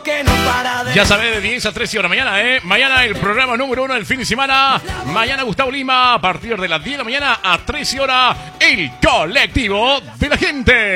Ya sabés, de 10 a 13 horas mañana, Mañana el programa número 1 del fin de semana. Mañana Gustavo Lima, a partir de las 10 de la mañana a 13 horas, el colectivo de la gente.